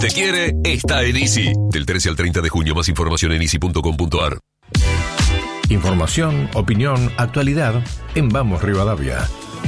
te quiere, está en Easy. Del 13 al 30 de junio, más información en easy.com.ar. Información, opinión, actualidad en Vamos Rivadavia.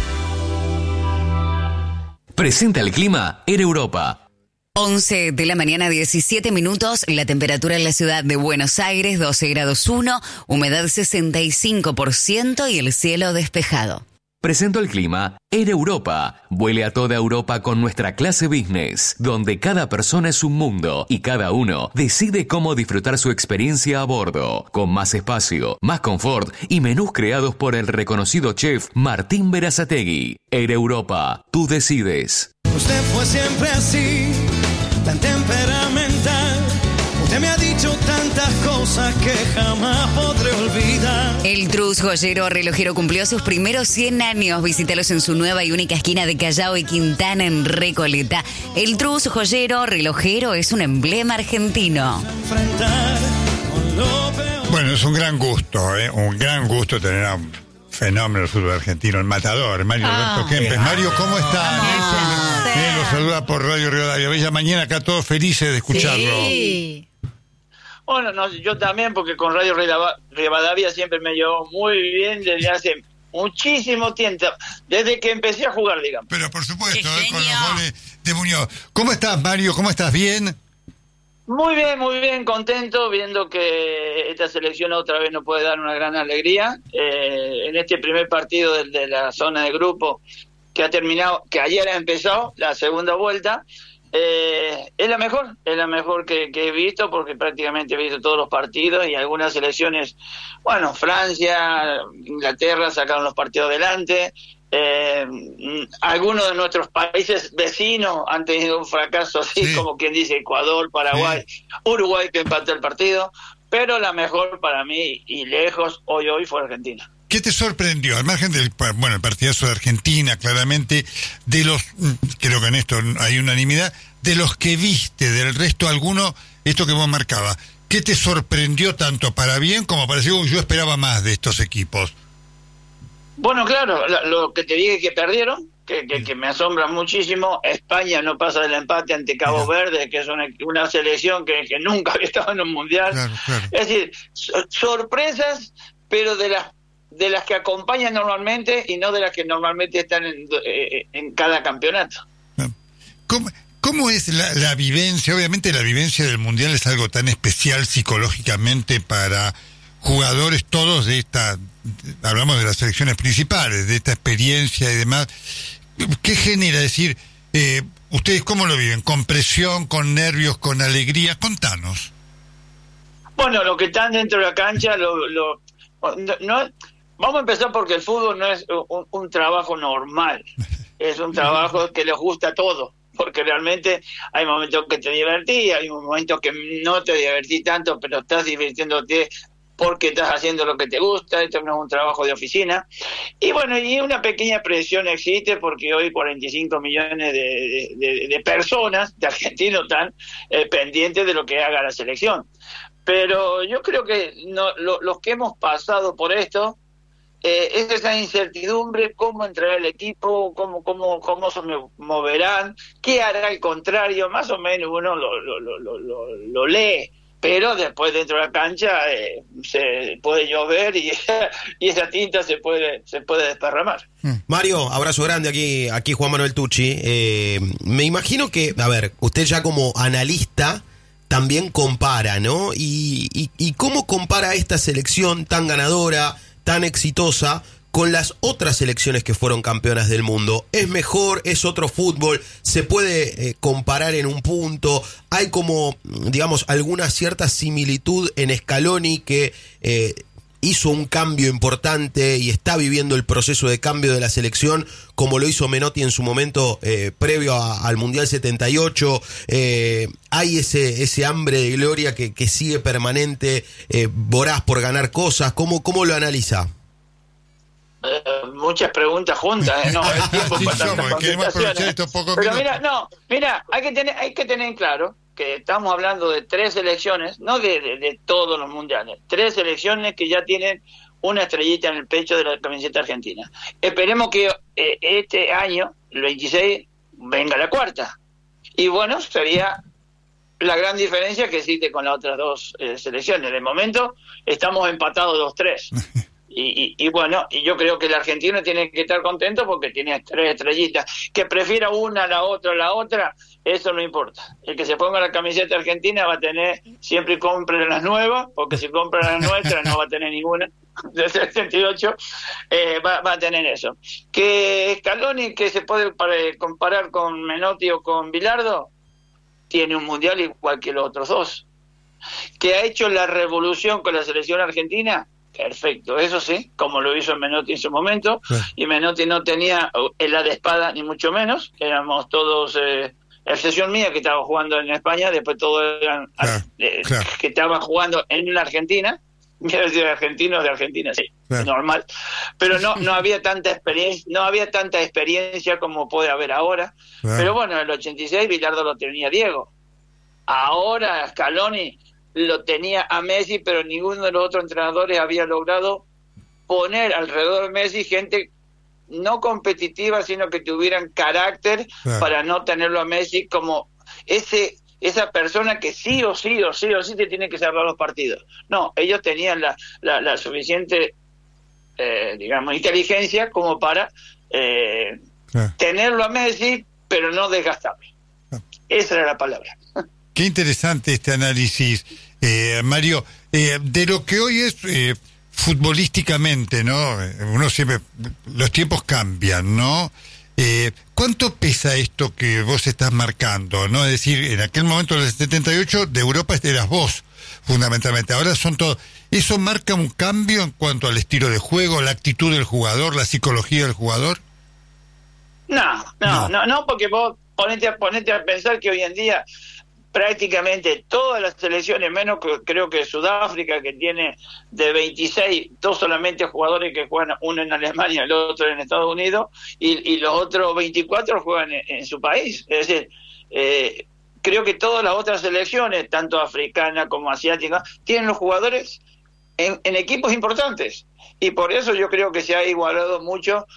Presenta el clima en Europa. 11 de la mañana, 17 minutos, la temperatura en la ciudad de Buenos Aires, 12 grados 1, humedad 65% y el cielo despejado. Presento el clima en Europa. Vuele a toda Europa con nuestra clase business, donde cada persona es un mundo y cada uno decide cómo disfrutar su experiencia a bordo, con más espacio, más confort y menús creados por el reconocido chef Martín Berazategui. Air Europa, tú decides. Usted fue siempre así, tan temperamental. Usted me ha dicho tantas cosas que jamás podré olvidar. El Trus Joyero Relojero cumplió sus primeros 100 años. Visítalos en su nueva y única esquina de Callao y Quintana en Recoleta. El Trus Joyero Relojero es un emblema argentino. Bueno, es un gran gusto tener a un fenómeno del fútbol argentino, el matador, Mario Alberto Kempes. Mario, ¿cómo está? Nelson lo saluda por Radio Rivadavia. Bella mañana, acá todos felices de escucharlo. Sí. Bueno, no, yo también, porque con Radio Rivadavia siempre me llevó muy bien desde hace muchísimo tiempo, desde que empecé a jugar, digamos. Pero por supuesto, con los goles de Muñoz. ¿Cómo estás, Mario? ¿Cómo estás? ¿Bien? Muy bien, contento, viendo que esta selección otra vez nos puede dar una gran alegría. En este primer partido de la zona de grupo que ha terminado, que ayer ha empezado la segunda vuelta, es la mejor que he visto, porque prácticamente he visto todos los partidos y algunas selecciones, bueno, Francia, Inglaterra sacaron los partidos adelante, algunos de nuestros países vecinos han tenido un fracaso así, como quien dice Ecuador, Paraguay, Uruguay, que empató el partido, pero la mejor para mí y lejos hoy fue Argentina. ¿Qué te sorprendió? Al margen del el partidazo de Argentina, claramente, de los, creo que en esto hay unanimidad, de los que viste, del resto alguno, esto que vos marcabas, ¿qué te sorprendió tanto para bien como para decir, yo esperaba más de estos equipos? Bueno, claro, lo que te dije que perdieron, que me asombra muchísimo. España no pasa del empate ante Cabo Verde, que es una selección que nunca había estado en un mundial. Claro. Es decir, sorpresas, pero de las que acompañan normalmente y no de las que normalmente están en cada campeonato. ¿Cómo es la vivencia? Obviamente la vivencia del mundial es algo tan especial psicológicamente para jugadores todos de esta, hablamos de las selecciones principales, de esta experiencia y demás. ¿Qué genera? Es decir, ¿ustedes cómo lo viven? ¿Con presión, con nervios, con alegría? Contanos. Bueno, los que están dentro de la cancha, no, vamos a empezar porque el fútbol no es un trabajo normal, es un trabajo que les gusta a todos, porque realmente hay momentos que te divertís, hay momentos que no te divertís tanto, pero estás divirtiéndote porque estás haciendo lo que te gusta. Esto no es un trabajo de oficina. Y bueno, y una pequeña presión existe porque hoy 45 millones de personas, de argentinos, están pendientes de lo que haga la selección. Pero yo creo que los que hemos pasado por esto, es esa incertidumbre, cómo entrará el equipo, cómo se moverán, qué hará el contrario, más o menos uno lo lee. Pero después dentro de la cancha se puede llover y esa tinta se puede desparramar. Mario, abrazo grande aquí Juan Manuel Tucci. Me imagino que, a ver, usted ya como analista también compara, ¿no? Y cómo compara esta selección tan ganadora, tan exitosa, con las otras selecciones que fueron campeonas del mundo. ¿Es mejor? ¿Es otro fútbol? ¿Se puede comparar en un punto? ¿Hay como, digamos, alguna cierta similitud en Scaloni que hizo un cambio importante y está viviendo el proceso de cambio de la selección como lo hizo Menotti en su momento previo al Mundial 78? ¿Hay ese hambre de gloria que sigue permanente, voraz por ganar cosas? ¿Cómo lo analiza? Muchas preguntas juntas, no el tiempo para tantas contestaciones. Pero mira, hay que tener en claro que estamos hablando de 3 selecciones, no de todos los mundiales, 3 selecciones que ya tienen una estrellita en el pecho de la camiseta argentina. Esperemos que este año, el 26, venga la 4ª. Y bueno, sería la gran diferencia que existe con las otras dos selecciones. De momento estamos empatados 2-3. Y bueno, y yo creo que el argentino tiene que estar contento porque tiene 3 estrellitas. Que prefiera una a la otra, eso no importa. El que se ponga la camiseta argentina va a tener, siempre y compre las nuevas, porque si compra las nuestras no va a tener ninguna. De 78 va a tener eso. Que Scaloni, que se puede comparar con Menotti o con Bilardo, tiene un mundial igual que los otros dos. Que ha hecho la revolución con la selección argentina, perfecto, eso sí, como lo hizo Menotti en su momento. Y Menotti no tenía la de espada ni mucho menos, éramos todos, excepción mía que estaba jugando en España, después todos eran que estaban jugando en la Argentina. De argentinos de Argentina, sí, normal, pero no había tanta experiencia como puede haber ahora. Pero bueno, en el 86 Bilardo lo tenía Diego, ahora Scaloni lo tenía a Messi, pero ninguno de los otros entrenadores había logrado poner alrededor de Messi gente no competitiva, sino que tuvieran carácter para no tenerlo a Messi como esa persona que sí o sí te tiene que salvar los partidos. No, ellos tenían la suficiente, digamos, inteligencia como para tenerlo a Messi, pero no desgastarlo. Esa era la palabra. Qué interesante este análisis, Mario. De lo que hoy es futbolísticamente, ¿no? Uno siempre, los tiempos cambian, ¿no? ¿Cuánto pesa esto que vos estás marcando, no? Es decir, en aquel momento del 78 de Europa eras vos, fundamentalmente. Ahora son todos. ¿Eso marca un cambio en cuanto al estilo de juego, la actitud del jugador, la psicología del jugador? No, porque vos ponete a pensar que hoy en día prácticamente todas las selecciones, menos que creo que Sudáfrica, que tiene de 26, 2 solamente jugadores que juegan, uno en Alemania, el otro en Estados Unidos, y los otros 24 juegan en su país. Es decir, creo que todas las otras selecciones, tanto africanas como asiáticas, tienen los jugadores en equipos importantes. Y por eso yo creo que se ha igualado mucho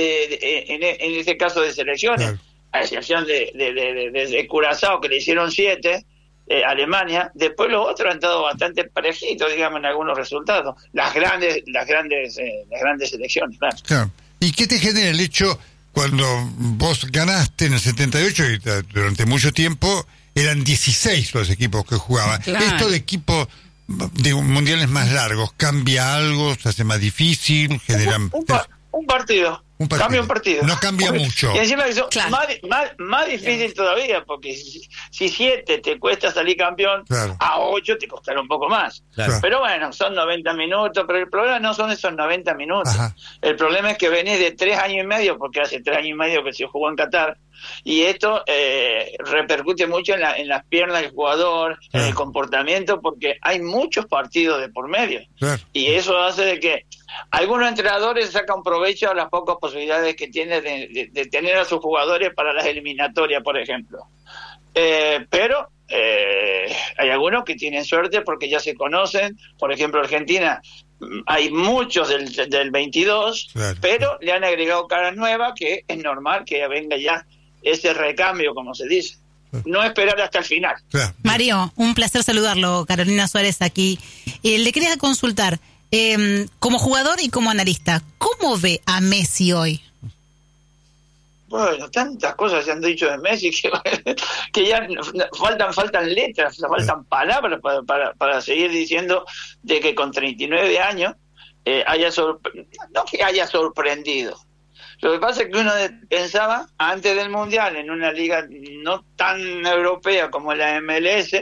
en este caso de selecciones. Claro. A excepción de Curazao, que le hicieron 7, Alemania, después los otros han estado bastante parejitos, digamos, en algunos resultados. Las grandes selecciones, claro. Claro. ¿Y qué te genera el hecho cuando vos ganaste en el 78 y durante mucho tiempo eran 16 los equipos que jugaban? Claro. Esto de equipos de mundiales más largos, ¿cambia algo? ¿Se hace más difícil? ¿Generan un partido? Cambia un partido. No cambia mucho. Y encima eso más difícil todavía, porque si 7 te cuesta salir campeón, a 8 te costará un poco más. Claro. Pero bueno, son 90 minutos, pero el problema no son esos 90 minutos. Ajá. El problema es que venís de 3 años y medio, porque hace 3 años y medio que se jugó en Qatar, y esto repercute mucho en las piernas del jugador, en el comportamiento, porque hay muchos partidos de por medio. Y eso hace de que algunos entrenadores sacan provecho a las pocas posibilidades que tiene de tener a sus jugadores para las eliminatorias, por ejemplo. Pero hay algunos que tienen suerte porque ya se conocen. Por ejemplo, Argentina, hay muchos del 22, pero le han agregado caras nuevas, que es normal que venga ya ese recambio, como se dice. No esperar hasta el final. Mario, un placer saludarlo. Carolina Suárez aquí. Le quería consultar, como jugador y como analista, ¿cómo ve a Messi hoy? Bueno, tantas cosas se han dicho de Messi que ya faltan letras, faltan palabras para seguir diciendo de que con 39 años no que haya sorprendido. Lo que pasa es que uno pensaba antes del Mundial, en una liga no tan europea como la MLS,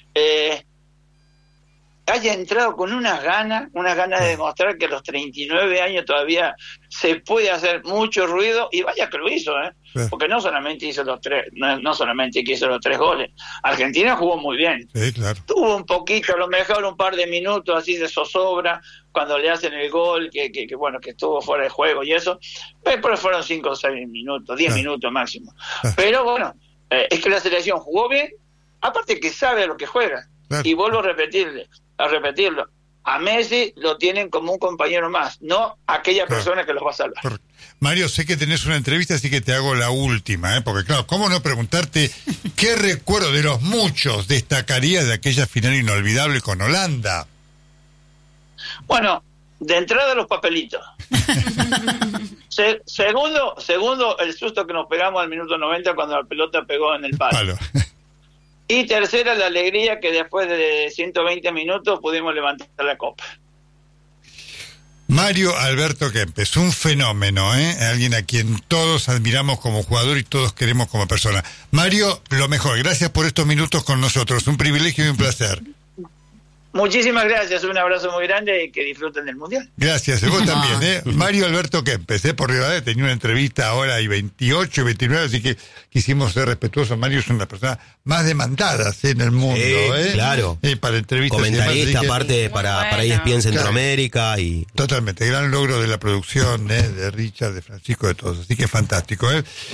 haya entrado con unas ganas de demostrar que a los 39 años todavía se puede hacer mucho ruido, y vaya que lo hizo, porque no solamente hizo los 3, no solamente que hizo los 3 goles. Argentina jugó muy bien. Sí, claro. Tuvo un poquito, a lo mejor un par de minutos así de zozobra cuando le hacen el gol, que bueno, que estuvo fuera de juego y eso, pero fueron 5 o 6 minutos, 10 minutos máximo. Pero bueno, es que la selección jugó bien, aparte que sabe a lo que juega. Y vuelvo a repetirlo, a Messi lo tienen como un compañero más, no aquella persona que los va a salvar. Mario, sé que tenés una entrevista, así que te hago la última, porque claro, ¿cómo no preguntarte qué recuerdo de los muchos destacarías de aquella final inolvidable con Holanda? Bueno, de entrada los papelitos. Segundo, el susto que nos pegamos al minuto 90 cuando la pelota pegó en el palo. Y tercera, la alegría que después de 120 minutos pudimos levantar la copa. Mario Alberto Kempes, un fenómeno, alguien a quien todos admiramos como jugador y todos queremos como persona. Mario, lo mejor, gracias por estos minutos con nosotros, un privilegio y un placer. Muchísimas gracias, un abrazo muy grande y que disfruten del Mundial. Gracias, vos también, Mario Alberto Kempes, por Rivadavia, tenía una entrevista ahora y 28 y 29, así que quisimos ser respetuosos. Mario es una de las personas más demandadas en el mundo, Claro. Para entrevistas. Comentarista, aparte para ESPN Centroamérica. Claro. Y totalmente, gran logro de la producción, de Richard, de Francisco, de todos, así que fantástico.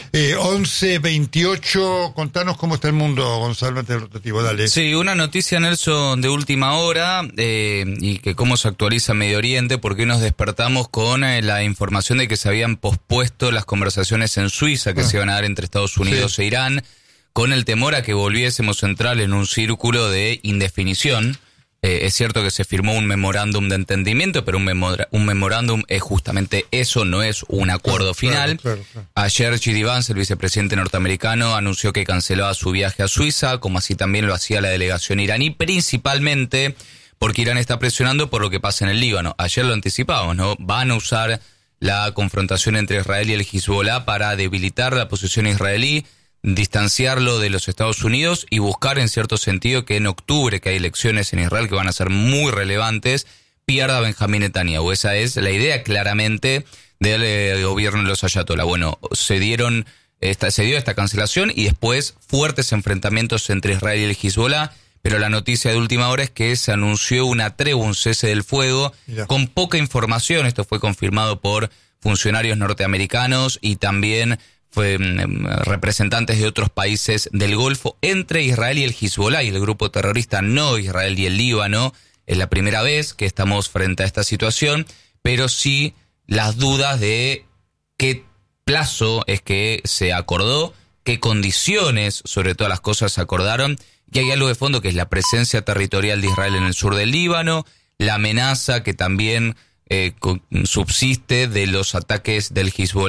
11:28, contanos cómo está el mundo, Gonzalo, antes del rotativo, dale. Sí, una noticia, Nelson, de última hora, y que cómo se actualiza Medio Oriente, porque nos despertamos con la información de que se habían pospuesto las conversaciones en Suiza que se iban a dar entre Estados Unidos e Irán, con el temor a que volviésemos a entrar en un círculo de indefinición. Es cierto que se firmó un memorándum de entendimiento, pero un memorándum es justamente eso, no es un acuerdo final. Claro. Ayer J.D. Vance, el vicepresidente norteamericano, anunció que cancelaba su viaje a Suiza, como así también lo hacía la delegación iraní, principalmente porque Irán está presionando por lo que pasa en el Líbano. Ayer lo anticipábamos, ¿no? Van a usar la confrontación entre Israel y el Hezbollah para debilitar la posición israelí, distanciarlo de los Estados Unidos y buscar en cierto sentido que en octubre, que hay elecciones en Israel que van a ser muy relevantes, pierda Benjamín Netanyahu. Esa es la idea claramente del gobierno de los ayatolá. Bueno, se dio esta cancelación y después fuertes enfrentamientos entre Israel y el Hezbollah, pero la noticia de última hora es que se anunció una tregua, un cese del fuego, con poca información. Esto fue confirmado por funcionarios norteamericanos y también representantes de otros países del Golfo, entre Israel y el Hezbollah y el grupo terrorista no Israel y el Líbano. Es la primera vez que estamos frente a esta situación, pero sí las dudas de qué plazo es que se acordó, qué condiciones sobre todas las cosas se acordaron, y hay algo de fondo que es la presencia territorial de Israel en el sur del Líbano, la amenaza que también subsiste de los ataques del Hezbollah